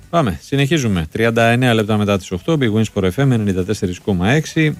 Πάμε, συνεχίζουμε. 39 λεπτά μετά τις 8, Big Win Sport FM 94,6.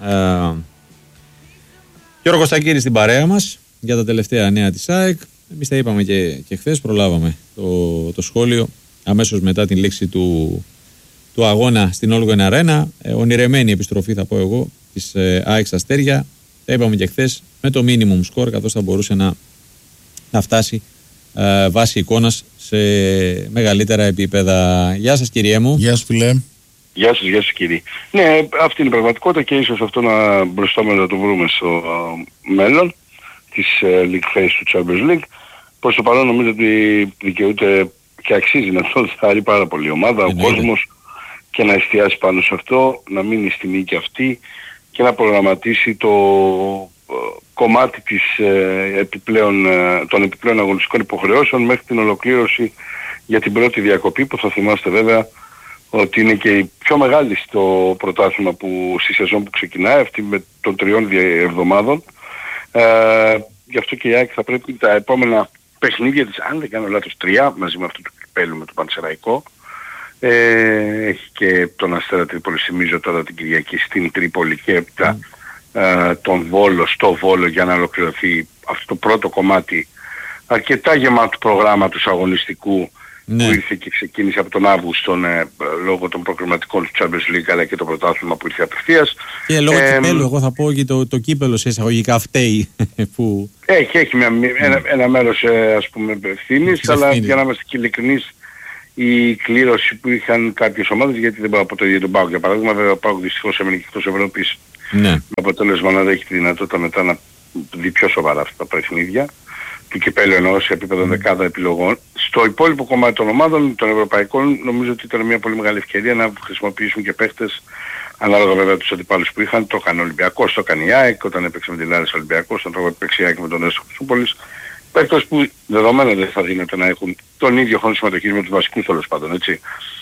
Γιώργος Στακύρης στην παρέα μας για τα τελευταία νέα της ΑΕΚ. Εμείς τα είπαμε και χθες, προλάβαμε το σχόλιο αμέσως μετά την λήξη του αγώνα στην Όλγο Αρένα. Ονειρεμένη επιστροφή, θα πω εγώ, της ΑΕΚ στα Αστέρια. Τα είπαμε και χθες, με το minimum score, καθώς θα μπορούσε να φτάσει βάσει εικόνας σε μεγαλύτερα επίπεδα. Γεια σας, κύριε μου. Γεια σας, φίλε. Γεια σας κύριε. Ναι, αυτή είναι η πραγματικότητα και ίσως αυτό να μπροστάμε να το βρούμε στο μέλλον της League Phase του Champions League. Προς το παρόν νομίζω ότι δικαιούται και αξίζει να το θάρει πάρα πολύ η ομάδα, ο κόσμος, και να εστιάσει πάνω σε αυτό, να μείνει στη νίκη αυτή και να προγραμματίσει το κομμάτι της, των επιπλέον αγωνιστικών υποχρεώσεων μέχρι την ολοκλήρωση για την πρώτη διακοπή, που θα θυμάστε βέβαια ότι είναι και η πιο μεγάλη στο πρωτάθλημα στη σεζόν που ξεκινάει, αυτή με των 3 εβδομάδων. Γι' αυτό και η ΑΕΚ θα πρέπει τα επόμενα παιχνίδια της, αν δεν κάνω λάθος 3, μαζί με αυτό του κυπέλλου με το Πανσεραϊκό, έχει και τον Αστέρα Τρίπολης, θυμίζω τώρα την Κυριακή στην Τρίπολη, και έπειτα τον Βόλο, στο Βόλο, για να ολοκληρωθεί αυτό το πρώτο κομμάτι αρκετά γεμάτου προγράμματος αγωνιστικού, που ήρθε και ξεκίνησε από τον Αύγουστο λόγω των προκριματικών του Champions League, αλλά και το πρωτάθλημα που ήρθε απευθείας. Και λόγω κυπέλλου, εγώ θα πω, και το κύπελλο σε εισαγωγικά φταίει που... Έχει ένα μέρος ας πούμε ευθύνης, αλλά για να είμαστε και ειλικρινείς, η κλήρωση που είχαν κάποιες ομάδες, γιατί δεν μπορώ να πω το ίδιο τον ΠΑΟΚ για παράδειγμα, βέβαια ο ΠΑΟΚ δυστυχώς έμεινε και εκτός Ευρώπης, με αποτέλεσμα να έχει τη δυνατότητα μετά να δει πιο σοβαρά αυτά τα παιχνίδια του κυπέλλου, εννοώ σε επίπεδο δεκάδα επιλογών. Στο υπόλοιπο κομμάτι των ομάδων, των ευρωπαϊκών, νομίζω ότι ήταν μια πολύ μεγάλη ευκαιρία να χρησιμοποιήσουν και παίχτες, ανάλογα βέβαια τους αντιπάλους που είχαν. Το έκανε ο Ολυμπιακός, το έκανε η ΑΕΚ όταν έπαιξε με την Λάρισα Ολυμπιακός, όταν έπαιξε η ΑΕΚ με τον Έσο Χρυσούπολης. Παίκτες που δεδομένα δεν θα δίνεται να έχουν τον ίδιο χρόνο συμμετοχής με τους βασικούς, τέλος πάντων, έτσι.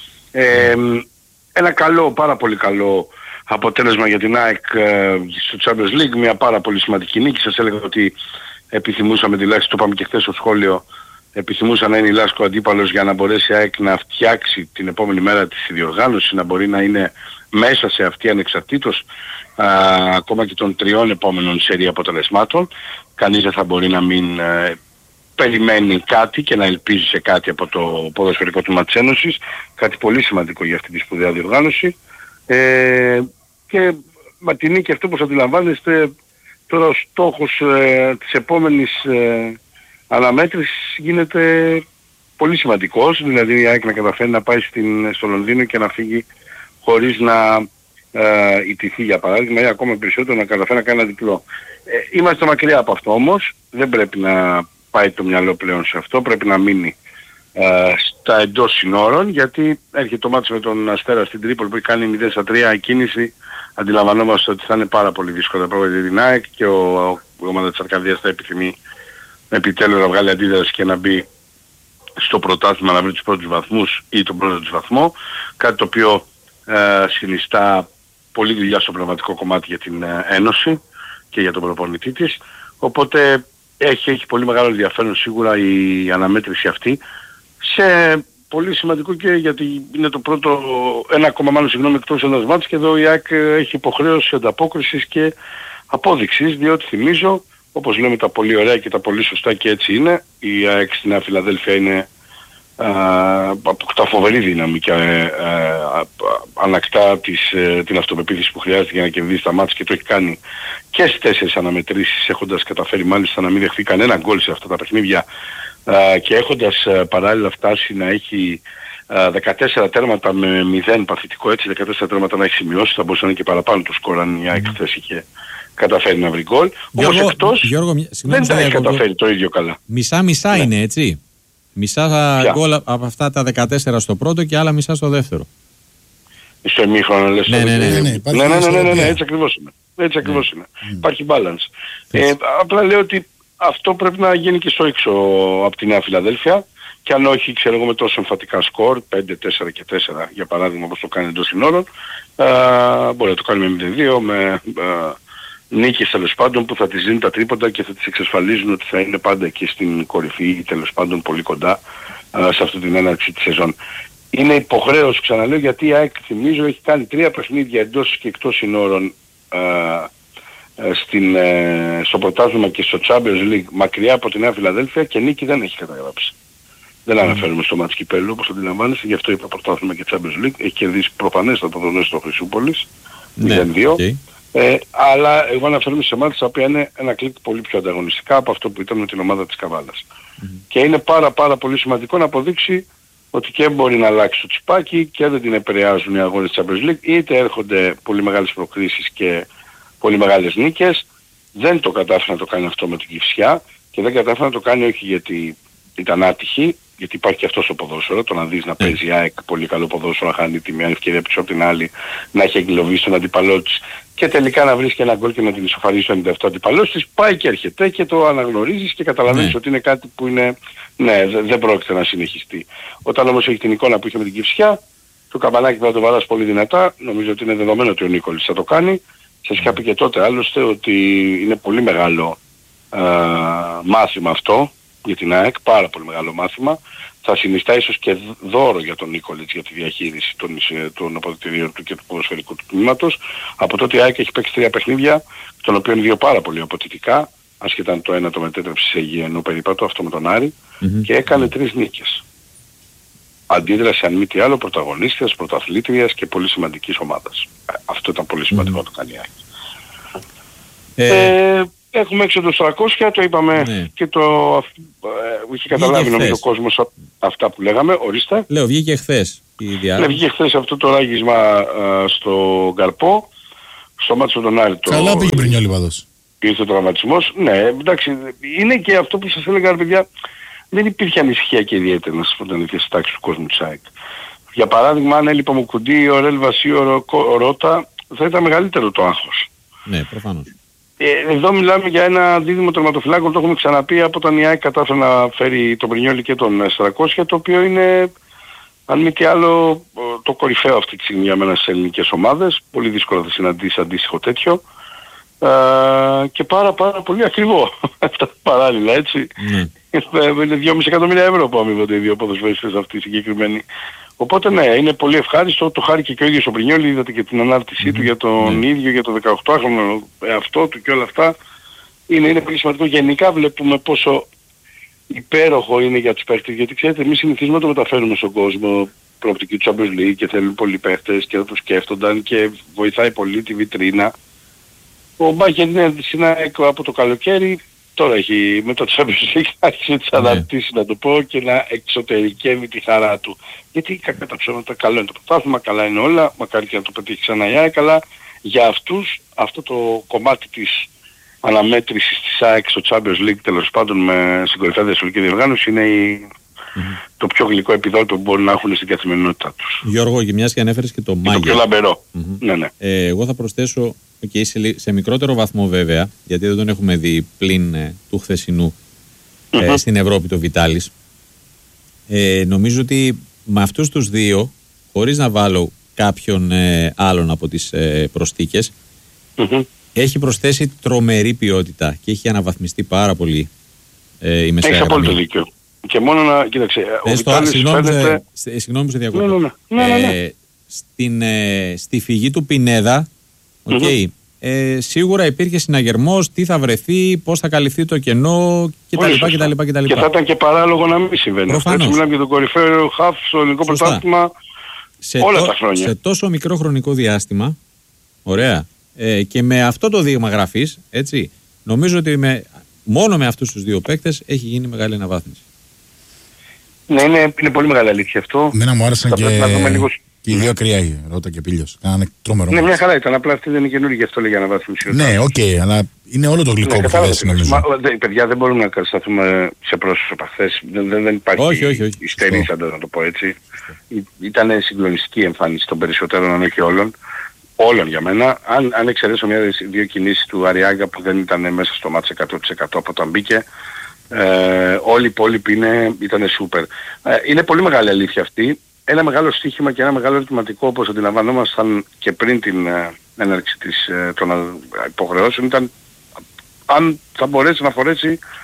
Ένα καλό, πάρα πολύ καλό αποτέλεσμα για την ΑΕΚ στο Champions League, μια πάρα πολύ σημαντική νίκη. Σας έλεγα ότι επιθυμούσαμε, τουλάχιστον το είπαμε και χθες στο σχόλιο, επιθυμούσα να είναι η Λάσκο αντίπαλος για να μπορέσει η ΑΕΚ να φτιάξει την επόμενη μέρα της διοργάνωσης, να μπορεί να είναι μέσα σε αυτή ανεξαρτήτως ακόμα και των 3 επόμενων σερί αποτελεσμάτων. Κανείς δεν θα μπορεί να μην περιμένει κάτι και να ελπίζει σε κάτι από το ποδοσφαιρικό του Μάτς Ένωσης, κάτι πολύ σημαντικό για αυτή τη σπουδαία διοργάνωση. Και με την νίκη, αυτό που αντιλαμβάνεστε, τώρα ο στόχος της επόμενης αναμέτρησης γίνεται πολύ σημαντικός, δηλαδή η ΑΕΚ να καταφέρει να πάει στο Λονδίνο και να φύγει χωρίς να ιτηθεί, για παράδειγμα, ή ακόμα περισσότερο να καταφέρει να κάνει ένα διπλό. Είμαστε μακριά από αυτό όμως, δεν πρέπει να πάει το μυαλό πλέον σε αυτό, πρέπει να μείνει στα εντός συνόρων, γιατί έρχεται το μάτσο με τον Αστέρα στην Τρίπολη που έχει κάνει 0-3 η κίνηση. Αντιλαμβανόμαστε ότι θα είναι πάρα πολύ δύσκολα πράγματα για την ΑΕΚ και η ομάδα της Αρκαδίας θα επιθυμεί επιτέλους να βγάλει αντίδραση και να μπει στο πρωτάθλημα, να βρει τους πρώτους βαθμούς ή τον πρώτο της βαθμό, κάτι το οποίο συνιστά πολλή δουλειά στο πνευματικό κομμάτι για την Ένωση και για τον προπονητή της, οπότε έχει πολύ μεγάλο ενδιαφέρον σίγουρα η αναμέτρηση αυτή, σε πολύ σημαντικό και γιατί είναι το πρώτο, ένα ακόμα μάλλον συγγνώμη εκτός ένας μάτς, και εδώ η ΑΕΚ έχει υποχρέωση ανταπόκρισης και απόδειξης, διότι θυμίζω, όπως λέμε τα πολύ ωραία και τα πολύ σωστά, και έτσι είναι, η ΑΕΚ στη Νέα Φιλαδέλφια είναι αποκτά φοβερή δύναμη και ανακτά την αυτοπεποίθηση που χρειάζεται για να κερδίσει τα μάτς, και το έχει κάνει και στις 4 αναμετρήσεις, έχοντας καταφέρει μάλιστα να μην δεχθεί κανένα γκολ σε αυτά τα παιχνίδια και έχοντας παράλληλα φτάσει να έχει 14 τέρματα με 0 παθητικό, έτσι, 14 τέρματα να έχει σημειώσει, θα μπορούσε να είναι και παραπάνω το σκορ αν η ΑΕΚ χθες είχε καταφέρει να βρει γκολ. Όμως εκτός δεν τα έχει καταφέρει το ίδιο καλά. Μισά-μισά είναι, έτσι. Μισά γκολ από αυτά τα 14 στο πρώτο και άλλα μισά στο δεύτερο. Στο ημίχρονο λες. Ναι, έτσι ακριβώς είναι. Έτσι ακριβώς είναι. Υπάρχει balance. Απλά λέω ότι αυτό πρέπει να γίνει και στο έξω από τη Νέα Φιλαδέλφια, και αν όχι, ξέρω εγώ, με τόσο εμφατικά σκορ, 5-4 και 4 για παράδειγμα, όπως το κάνει εντός συνόρων, μπορεί να το κάνει με 0-2, με νίκες τέλος πάντων που θα τις δίνουν τα τρίποντα και θα τις εξασφαλίζουν ότι θα είναι πάντα εκεί στην κορυφή ή τέλος πάντων πολύ κοντά σε αυτή την έναρξη της σεζόν. είναι υποχρέωση, ξαναλέω, γιατί η ΑΕΚ, θυμίζω, έχει κάνει 3 παιχνίδια εντός και εκτός συνόρων στο πρωτάθλημα και στο Champions League μακριά από τη Νέα Φιλαδέλφια και νίκη δεν έχει καταγράψει. Δεν αναφέρουμε στο μάτς κυπέλλου, όπως αντιλαμβάνεστε, γι' αυτό είπα πρωτάθλημα και Champions League. Έχει κερδίσει προφανέστατα το δονές στο Χρυσούπολης, 0-2. Okay. Αλλά εγώ αναφέρομαι σε μάτς τα οποία είναι ένα κλικ πολύ πιο ανταγωνιστικά από αυτό που ήταν με την ομάδα της Καβάλας. Και είναι πάρα πολύ σημαντικό να αποδείξει ότι και μπορεί να αλλάξει το τσιπάκι και δεν την επηρεάζουν οι αγώνες της Champions League, είτε έρχονται πολύ μεγάλες προκρίσεις και πολύ μεγάλες νίκες. Δεν το κατάφερε να το κάνει αυτό με την Κηφισιά και δεν κατάφερε να το κάνει όχι γιατί ήταν άτυχη, γιατί υπάρχει και αυτό στο ποδόσφαιρο, το να δεις να παίζει η ΑΕΚ πολύ καλό ποδόσφαιρο, να χάνει τη μία ευκαιρία πίσω από την άλλη, να έχει εγκλωβίσει τον αντιπαλό της και τελικά να βρεις και ένα γκολ και να την ισοφαρίσει το 97 αντιπαλός της, πάει και έρχεται και το αναγνωρίζεις και καταλαβαίνεις ότι είναι κάτι που είναι, δεν πρόκειται να συνεχιστεί. Όταν όμως έχει την εικόνα που είχε με την Κηφισιά, το καμπανάκι θα το βαράς πολύ δυνατά, νομίζω ότι είναι δεδομένο ότι ο Νίκολης θα το κάνει. Σας είχα πει και τότε άλλωστε ότι είναι πολύ μεγάλο μάθημα αυτό για την ΑΕΚ, πάρα πολύ μεγάλο μάθημα. Θα συνιστά ίσως και δώρο για τον Νίκολιτς για τη διαχείριση των αποδυτηρίων του και του ποδοσφαιρικού του τμήματος. Από τότε η ΑΕΚ έχει παίξει 3 παιχνίδια, των οποίων 2 πάρα πολύ αποτιτικά, ασχετά αν το ένα το μετέτρεψε σε υγιεινό περίπατο, αυτό με τον Άρη, και έκανε 3 νίκες. Αντίδραση αν μη τι άλλο πρωταγωνίστριας, πρωταθλήτριας και πολύ σημαντικής ομάδας. Αυτό ήταν πολύ σημαντικό να το κάνει η ΑΕΚ. Έχουμε έξοδο στο 300, το είπαμε και είχε καταλάβει νομίζω ο κόσμος αυτά που λέγαμε. Ορίστε. Λέω, βγήκε χθες η διάρκεια. Βγήκε χθες αυτό το ράγισμα στο Καρπό, στο μάτσο των Άρη. Καλά πήγε πριν ο Λιβαδός. Ήρθε ο τραυματισμός. Ναι, εντάξει, είναι και αυτό που σας έλεγα, παιδιά, δεν υπήρχε ανησυχία και ιδιαίτερα να σας πω την αλήθεια στη τάξη του κόσμου της ΑΕΚ. Για παράδειγμα, αν έλειπε ο Κουντή, ο Ρέλ Βασί, ο Ρώτα, θα ήταν μεγαλύτερο το άγχος. Ναι, προφανώς. Εδώ μιλάμε για ένα δίδυμο τερματοφυλάκων, το έχουμε ξαναπεί από όταν η ΑΕΚ κατάφερε να φέρει τον Πρινιόλι και τον 400, το οποίο είναι, αν μη τι άλλο, το κορυφαίο αυτή τη στιγμή για μένα στις ελληνικές ομάδες. Πολύ δύσκολο θα συναντήσει αντίστοιχο τέτοιο. Και πάρα πολύ ακριβό αυτά παράλληλα, έτσι. Είναι 2,5 εκατομμύρια ευρώ που αμείβονται οι δύο ποδοσφαιριστές αυτοί οι συγκεκριμένοι. Οπότε ναι, είναι πολύ ευχάριστο, το χάρηκε και ο ίδιος ο Πρινιόλι, είδατε και την ανάρτησή του για τον ίδιο, για το 18χρονο αυτό του και όλα αυτά. Είναι πολύ σημαντικό. Γενικά βλέπουμε πόσο υπέροχο είναι για τους παίχτες, γιατί ξέρετε εμείς συνηθίζουμε να το μεταφέρουμε στον κόσμο, προοπτική του Champions League και θέλουν πολλοί παίχτες και θα το σκέφτονταν και βοηθάει πολύ τη βιτρίνα. Ο Μπάκερ είναι στην ΑΕΚ από το καλοκαίρι, τώρα έχει μετά το Champions League άρχισε τις αναρτήσεις να το πω και να εξωτερικεύει τη χαρά του. Γιατί κακά τα ψώματα, καλό είναι το πρωτάθλημα, καλά είναι όλα, μακάρι και να το πετύχει ξανά η ΑΕΚ, αλλά για αυτούς αυτό το κομμάτι της αναμέτρησης της ΑΕΚ στο Champions League τέλος πάντων με στην κορυφαία διαστολική διοργάνωση είναι το πιο γλυκό επιδότημα που μπορούν να έχουν στην καθημερινότητά τους. Γιώργο, και μιας και ανέφερες και το Μάγια. Το πιο λαμπερό. Ναι. Εγώ θα προσθέσω και σε μικρότερο βαθμό βέβαια, γιατί δεν τον έχουμε δει πλην του χθεσινού στην Ευρώπη το Βιτάλης. Νομίζω ότι με αυτούς τους δύο, χωρίς να βάλω κάποιον άλλον από τις προσθήκες, έχει προσθέσει τρομερή ποιότητα και έχει αναβαθμιστεί πάρα πολύ η μεσαία. Έχεις απόλυτο δίκιο. Και μόνο να, κοίταξε, ο Βιτάλης φαίνεται... Συγγνώμη που σε διακόπτω. Στη φυγή του Πινέδα, σίγουρα υπήρχε συναγερμός, τι θα βρεθεί, πώς θα καλυφθεί το κενό κτλ. Και θα ήταν και παράλογο να μην συμβαίνει. Έτσι μιλάμε για τον κορυφαίο χαφ στο ελληνικό πρωτάθλημα όλα τα χρόνια. Σε τόσο μικρό χρονικό διάστημα, ωραία, και με αυτό το δείγμα γραφής, έτσι, νομίζω ότι μόνο με αυτούς τους δύο παίκτες έχει γίνει μεγάλη αναβάθμιση. Ναι, είναι πολύ μεγάλη αλήθεια αυτό. Μένα μου άρεσαν και οι δύο κρύα, Ρώτα και Πήλιος. Κάνανε τρομερό. Ναι, μια χαρά ήταν. Απλά αυτή δεν είναι καινούργια, γι' αυτό λέγει αναβάθμιση. Ναι, αλλά είναι όλο το γλυκό που θες νομίζω. Παιδιά, δεν μπορούμε να κατασταθούμε σε πρόσωπα χθες. Δεν υπάρχει ιστερή, να το πω έτσι. Ήταν συγκλονιστική εμφάνιση των περισσότερων, αν όχι όλων. Όλων για μένα. Αν εξαιρέσω δύο κινήσεις του Αριάγκα που δεν ήταν μέσα στο μάτς 100% από όταν μπήκε, όλοι οι υπόλοιποι ήταν σούπερ. Είναι πολύ μεγάλη αλήθεια αυτή. Ένα μεγάλο στοίχημα και ένα μεγάλο ερωτηματικό, όπως αντιλαμβανόμασταν και πριν την έναρξη των υποχρεώσεων, ήταν αν θα μπορέσει να φορέσει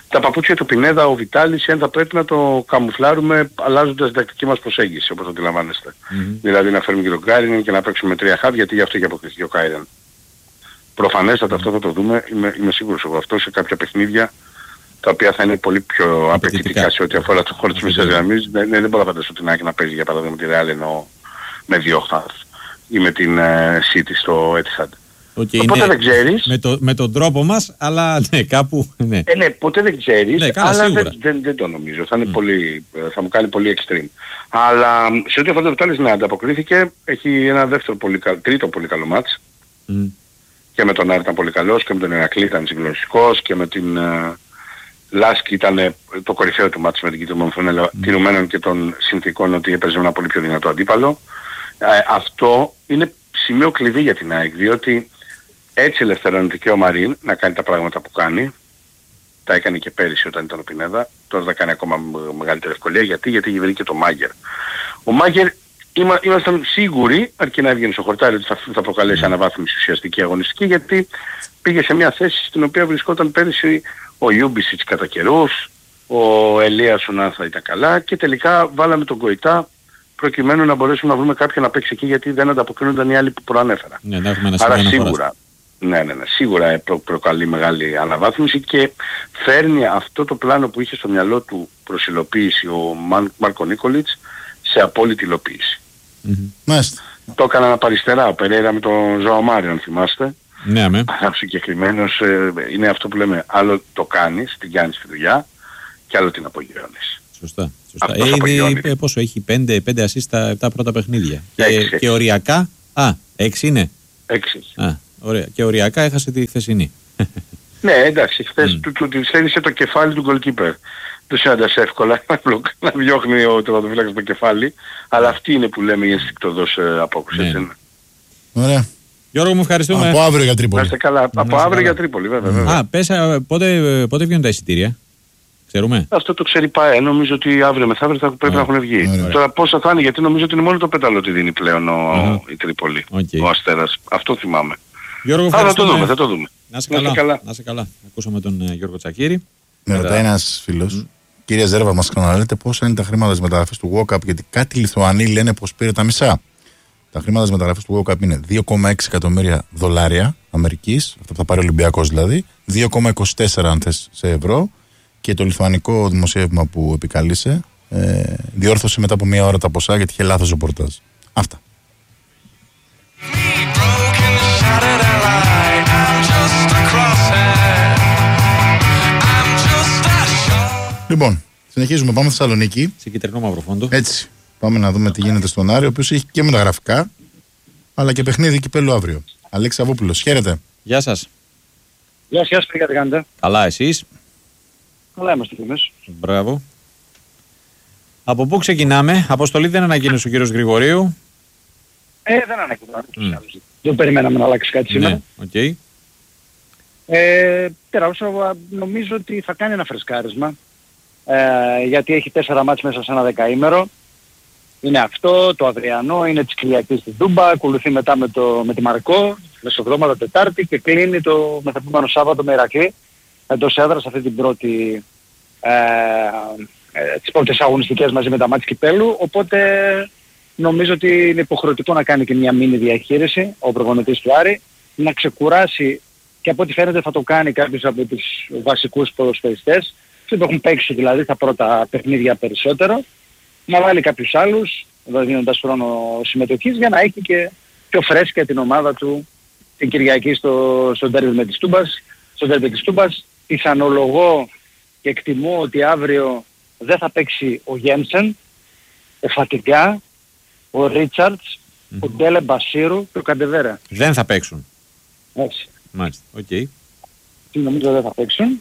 τα παπούτσια του Πινέδα, ο Βιτάλης, θα πρέπει να το καμουφλάρουμε αλλάζοντας την τακτική μας προσέγγιση, όπως αντιλαμβάνεστε. Δηλαδή να φέρουμε και τον Κάιρεν και να παίξουμε με 3 χαβ, γιατί γι' αυτό έχει αποκτηθεί ο Κάιρεν. Προφανέστατα αυτό θα το δούμε, είμαι σίγουρος εγώ αυτό, σε κάποια παιχνίδια τα οποία θα είναι πολύ πιο απαιτητικά σε ό,τι αφορά το χώρο της μεσαίας γραμμής. Δεν μπορώ να φανταστώ την Άκη να παίζει για παράδειγμα τη Real εννοώ με 2 χαβ ή με την City στο Etihad. Okay, οπότε δεν ξέρεις. Με τον τρόπο μας, αλλά ναι, κάπου. Ναι, ποτέ δεν ξέρεις, ναι, αλλά δεν το νομίζω. Θα, είναι πολύ, θα μου κάνει πολύ extreme. Αλλά σε ό,τι αφορά το Βιτάλης, ναι, ανταποκρίθηκε. Έχει ένα τρίτο πολύ καλό μάτς. Και με τον Άρη ήταν πολύ καλός και με τον Ηρακλή ήταν συγκλονιστικός και με την Λάσκη ήταν το κορυφαίο του μάτς με την Κιτρομονφωνέλα, τηρουμένων και των συνθήκων ότι έπαιζε ένα πολύ πιο δυνατό αντίπαλο. Αυτό είναι σημείο κλειδί για την ΑΕΚ, διότι έτσι ελευθερώνεται και ο Μαρίν να κάνει τα πράγματα που κάνει. Τα έκανε και πέρυσι όταν ήταν ο Πινέδα. Τώρα θα κάνει ακόμα μεγαλύτερη ευκολία. Γιατί έχει βρει και το Μάγκερ. Ο Μάγκερ ήμασταν σίγουροι, αρκεί να έβγαινε στο χορτάρι, ότι θα προκαλέσει αναβάθμιση ουσιαστική αγωνιστική, γιατί πήγε σε μια θέση στην οποία βρισκόταν πέρυσι ο Ιούμπισιτς κατά καιρούς, ο Ελίας ο Νάθα ήταν καλά και τελικά βάλαμε τον Κοϊτά προκειμένου να μπορέσουμε να βρούμε κάποιον να παίξει εκεί, γιατί δεν ανταποκρίνονταν οι άλλοι που προανέφερα. Άρα σίγουρα. Ναι, σίγουρα προκαλεί μεγάλη αναβάθμιση και φέρνει αυτό το πλάνο που είχε στο μυαλό του προς υλοποίηση ο Μάρκο Νίκολιτς σε απόλυτη υλοποίηση. Το έκαναν από αριστερά ο Περέιρα με τον Ζωά Μάριο, αν θυμάστε. Ναι, αλλά συγκεκριμένος είναι αυτό που λέμε, άλλο το κάνεις, την κάνεις τη δουλειά και άλλο την απογειώνεις. Σωστά. Ήδη πόσο έχει, 5 assist στα 7 πρώτα παιχνίδια. Και οριακά, 6 είναι. 6. Ωραία. Και οριακά έχασε τη χθεσινή. Ναι, εντάξει, χθες του θέλησε το κεφάλι του goalkeeper. Δεν συναντάς εύκολα να διώχνει ο τερματοφύλακας το κεφάλι, αλλά αυτή είναι που λέμε η ενστικτωδός απόκριση. Ναι. Ωραία. Γιώργο, μου ευχαριστούμε. Από αύριο για Τρίπολη. Από αύριο για Τρίπολη, βέβαια. Πες, πότε βγαίνουν τα εισιτήρια, ξέρουμε. Αυτό το ξέρει ΠΑΕ, νομίζω ότι αύριο μεθαύριο θα πρέπει να έχουν βγει. Τώρα πόσα θα είναι, γιατί νομίζω ότι είναι μόνο το πέταλο ότι δίνει πλέον η Τρίπολη, ο Αστέρας. Αυτό θυμάμαι. Γιώργο, θα το δούμε. Να είσαι καλά. Ακούσαμε τον Γιώργο Τσακίρη. Με ρωτάει ένας φίλος, κύριε Ζέρβα, μας ξαναλέτε πόσα είναι τα χρήματα της μεταγραφής του WOCAP, γιατί κάτι Λιθουανοί λένε πως πήρε τα μισά. Τα χρήματα της μεταγραφής του WOCAP είναι 2,6 εκατομμύρια δολάρια Αμερικής, αυτό θα πάρει ο Ολυμπιακός δηλαδή, 2,24 αν θες σε ευρώ, και το λιθουανικό δημοσίευμα που επικαλείσαι διόρθωσε μετά από μία ώρα τα ποσά γιατί είχε λάθος ρεπορτάζ. Αυτά. Λοιπόν, συνεχίζουμε, πάμε στη Θεσσαλονίκη. Σε κυτρινό μαύρο φόντο. Έτσι, πάμε να δούμε τι γίνεται στον Άρη, ο οποίος έχει και μεταγραφικά, αλλά και παιχνίδι κυπέλλου αύριο. Αλέξη Αβόπουλος, χαίρετε. Γεια σας. Γεια σας, τι κάνετε. Καλά, εσείς? Καλά είμαστε κι εμείς. Μπράβο. Από πού ξεκινάμε? Αποστολή δεν ανακοίνωσε ο κύριος Γρηγορίου. Δεν ανακοίνωσε. Δεν περιμέναμε να αλλάξει κάτι σήμερα. Ναι, οκ. Νομίζω ότι θα κάνει ένα φρεσκάρισμα. Γιατί έχει 4 μάτς μέσα σε ένα δεκαήμερο. Είναι αυτό, το αυριανό, είναι της Κυριακής στην Τούμπα, ακολουθεί μετά με τη Μαρκό, μεσοβδόμαδα Τετάρτη και κλείνει το μεθεπόμενο Σάββατο με Ηρακλή, εντός έδρας αυτή την πρώτη, τις πρώτες αγωνιστικές μαζί με τα μάτς κυπέλλου, οπότε νομίζω ότι είναι υποχρεωτικό να κάνει και μια μίνι διαχείριση ο προπονητής του Άρη, να ξεκουράσει, και από ό,τι φαίνεται θα το κάνει κάποιος από τους βασικούς ποδοσφαιριστές, που έχουν παίξει δηλαδή τα πρώτα παιχνίδια περισσότερο, να βάλει κάποιους άλλους, δίνοντας χρόνο συμμετοχής, για να έχει και πιο φρέσκια την ομάδα του την Κυριακή στο ντέρμπι της Τούμπας. Στο ντέρμπι της Τούμπας πιθανολογώ και εκτιμώ ότι αύριο δεν θα παίξει ο Γένσεν, ο Φατιγκά, ο Ρίτσαρτς, ο Ντέλε Μπασίρου και ο Καντεβέρα. Δεν θα παίξουν. Έτσι. Μάλιστα, οκ. Νομίζω δεν θα παίξουν.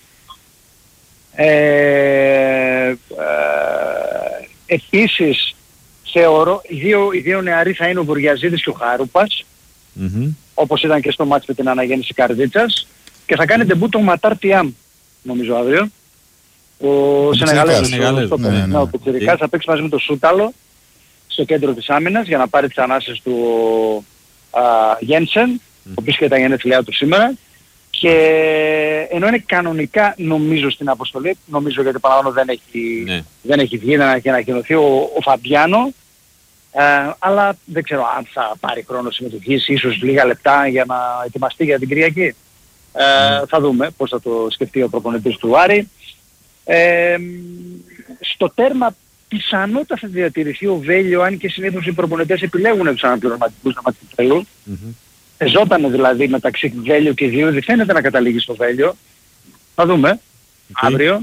Επίσης θεωρώ οι δύο νεαροί θα είναι ο Βουριαζίδης και ο Χαρούπας, όπως ήταν και στο μάτς με την αναγέννηση Καρδίτσας, και θα κάνει ντεμπούτ ο Ματάρ Τιάμ νομίζω αύριο, ο Σενεγαλέζος. Ο Πιτσιρικάς θα παίξει μαζί με τον Σούταλο στο κέντρο της άμυνας για να πάρει τις ανάσες του Γένσεν, ο οποίος και τα γενέθλιά του σήμερα, Και ενώ είναι κανονικά νομίζω στην αποστολή, νομίζω γιατί παραλαμβάνω δεν έχει βγει, δεν έχει ανακοινωθεί ο Φαμπιάνο, αλλά δεν ξέρω αν θα πάρει χρόνο συμμετοχής, ίσως λίγα λεπτά για να ετοιμαστεί για την Κυριακή. Θα δούμε πώς θα το σκεφτεί ο προπονητής του Άρη. Στο τέρμα πιθανότατα θα διατηρηθεί ο Βέλιο, αν και συνήθως οι προπονητές επιλέγουν τους αναπληρωματικούς να ματιπέλουν. Εζότανε δηλαδή μεταξύ Βέλιο και Διούδη, φαίνεται να καταλήγει στο Βέλιο. Θα δούμε αύριο.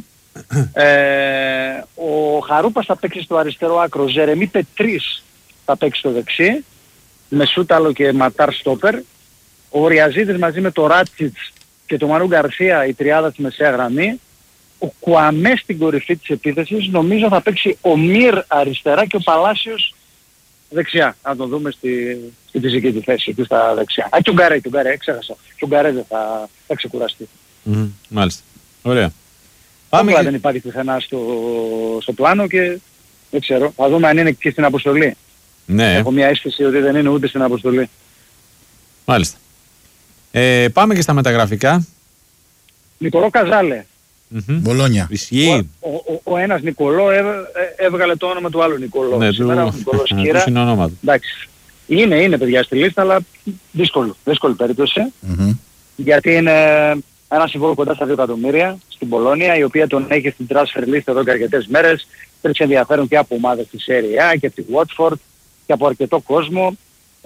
Ο Χαρούπας θα παίξει στο αριστερό άκρο, Ζερεμί Πετρίς θα παίξει στο δεξί, με Σούταλο και Ματάρ στόπερ. Ο Ριαζίδης μαζί με το Ράτσιτς και το Μανού Γκαρσία, η τριάδα στη μεσαία γραμμή. Ο Κουαμέ στην κορυφή της επίθεσης, νομίζω θα παίξει ο Μυρ αριστερά και ο Παλάσιος δεξιά. Να τον δούμε στη φυσική τη θέση, εκεί στα δεξιά. Και ο Γκαρέ, ξέχασα. Και ο Γκαρέ δεν θα ξεκουραστεί. Μάλιστα. Ωραία. Πάμε. Δεν υπάρχει πουθενά στο πλάνο και δεν ξέρω. Θα δούμε αν είναι και στην αποστολή. Ναι. Έχω μια αίσθηση ότι δεν είναι ούτε στην αποστολή. Μάλιστα. Πάμε και στα μεταγραφικά. Νικολό Καζάλε. Μπολόνια. Ισχύει. Ο ένας Νικολό έβγαλε το όνομα του άλλου Νικολό. Ναι, σήμερα ο Νικολός Κύρα. Εντάξει. Είναι παιδιά στη λίστα, αλλά δύσκολη περίπτωση. Γιατί είναι ένα συμβόλαιο κοντά στα 2 εκατομμύρια στην Πολώνια, η οποία τον έχει στην transfer list εδώ και αρκετές μέρες. Υπήρξε ενδιαφέρον και από ομάδες της Serie A και από τη Watford και από αρκετό κόσμο.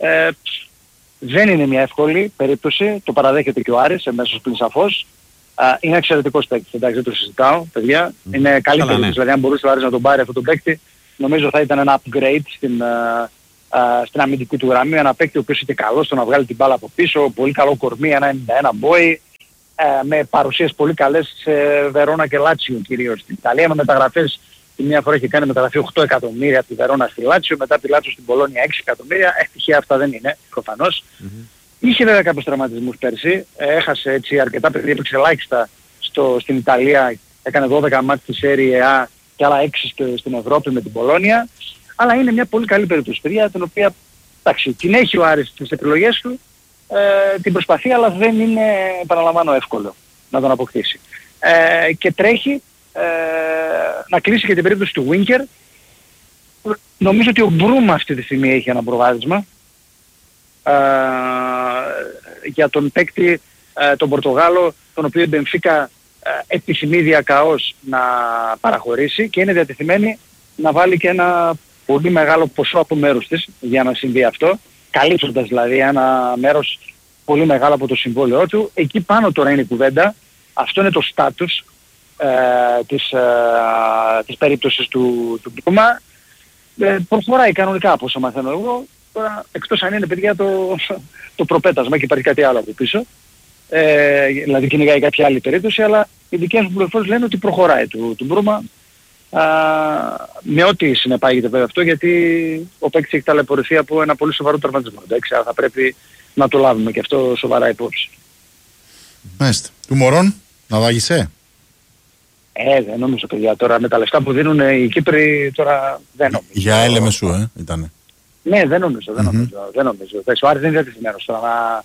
Δεν είναι μια εύκολη περίπτωση, το παραδέχεται και ο Άρης εμέσως πλην σαφώς. Είναι εξαιρετικός παίκτης, εντάξει, δεν το συζητάω, παιδιά. Είναι καλή περίπτωση, δηλαδή αν μπορούσε ο Άρης να τον πάρει αυτόν τον παίκτη, νομίζω θα ήταν ένα upgrade στην αμυντική του γραμμή. Ένα παίκτη ο οποίος είναι καλός στο να βγάλει την μπάλα από πίσω, πολύ καλό κορμί, ένα 91 μπόι, με παρουσίες πολύ καλές σε Βερόνα και Λάτσιο κυρίως. Στην Ιταλία με μεταγραφές, τη μία φορά έχει κάνει μεταγραφή 8 εκατομμύρια από τη Βερόνα στη Λάτσιο, μετά από τη Λάτσιο στην Πολώνια 6 εκατομμύρια, ευτυχία αυτά δεν είναι, προφανώς. Είχε βέβαια κάποιους τραυματισμούς πέρσι, έχασε έτσι αρκετά παιχνίδια, έπαιξε ελάχιστα στην Ιταλία, έκανε 12 μάτς στη Serie A και άλλα 6 στην Ευρώπη με την Πολώνια, αλλά είναι μια πολύ καλή περίπτωση, παιδιά, την οποία εντάξει, την έχει ο Άρης στις επιλογές του, την προσπαθεί, αλλά δεν είναι, παραλαμβάνω, εύκολο να τον αποκτήσει. Και τρέχει να κλείσει και την περίπτωση του Winker. Νομίζω ότι ο Μπρούμα αυτή τη στιγμή έχει ένα προβάδισμα για τον παίκτη τον Πορτογάλο, τον οποίο η Μπενφίκα επιθυμεί διακαώς να παραχωρήσει και είναι διατεθειμένη να βάλει και ένα πολύ μεγάλο ποσό από μέρους της για να συμβεί αυτό, καλύπτοντας δηλαδή ένα μέρος πολύ μεγάλο από το συμβόλαιό του. Εκεί πάνω τώρα είναι η κουβέντα, αυτό είναι το στάτους της περίπτωσης του Μπρούμα. Προχωράει κανονικά από όσο μαθαίνω εγώ. Τώρα, εκτός αν είναι παιδιά το προπέτασμα και υπάρχει κάτι άλλο από πίσω, δηλαδή κυνηγάει κάποια άλλη περίπτωση, αλλά οι δικές μου πληροφορίες λένε ότι προχωράει του Μπρούμα, με ό,τι συνεπάγεται βέβαια αυτό, γιατί ο παίκτης έχει ταλαιπωρηθεί από ένα πολύ σοβαρό τραυματισμό. Εντάξει, άρα θα πρέπει να το λάβουμε και αυτό σοβαρά υπόψη. Μάλιστα. Του Μωρών, να δάγησε. Δεν νομίζω παιδιά, τώρα με τα λεφτά που δίνουν οι Κύπροι τώρα δεν νομίζω. Για έλεμε σου, ήτανε. Ναι, δεν νομίζω. Ο Άρης δεν είναι διατεθειμένος τώρα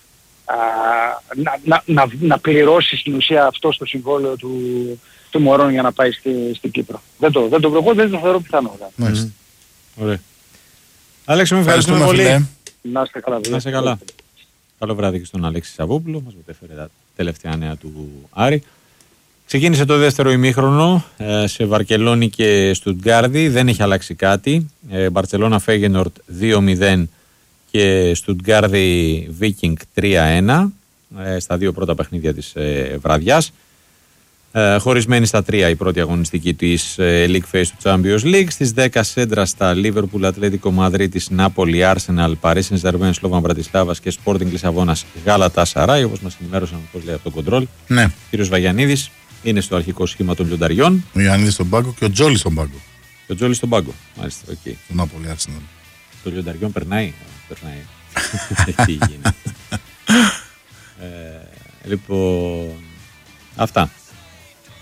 να πληρώσει στην ουσία αυτό στο συμβόλαιο του Μωρών για να πάει στην Κύπρο. Δεν το θεωρώ πιθανό. Ωραία. Άλεξη, μου ευχαριστούμε πολύ. Να είστε καλά. Να είστε καλά. Καλό βράδυ και στον Αλέξη Σαββόπουλο, μας μετέφερε τα τελευταία νέα του Άρη. Ξεκίνησε το δεύτερο ημίχρονο σε Βαρκελόνη και Στουτγκάρδη. Δεν έχει αλλάξει κάτι. Μπαρτσελώνα Φέγενορτ 2-0 και Στουτγκάρδη Βίκινγκ 3-1 στα δύο πρώτα παιχνίδια της βραδιάς. Χωρισμένη στα 3 η πρώτη αγωνιστική της League Phase του Champions League. Στις 10 σέντρα στα Liverpool, Ατλέτικο Μαδρίτης, Νάπολη, Arsenal, Paris Saint-Germain, Σλόβαν Μπρατισλάβας και Sporting Λισαβόνας, Γαλατάσαράι, όπως μας ενημέρωσαν, όπως λέει από το κοντρόλ. Ναι. Κύριος Βαγιανίδης είναι στο αρχικό σχήμα των λιονταριών. Ο Ιωαννίδης στον πάγκο και ο Τζόλης στον πάγκο. Και ο Τζόλης στον πάγκο. Μάλιστα, οκ. Το Νάπολη, Arsenal. Το λιονταριών περνάει. Εκεί γίνεται. Λοιπόν, αυτά.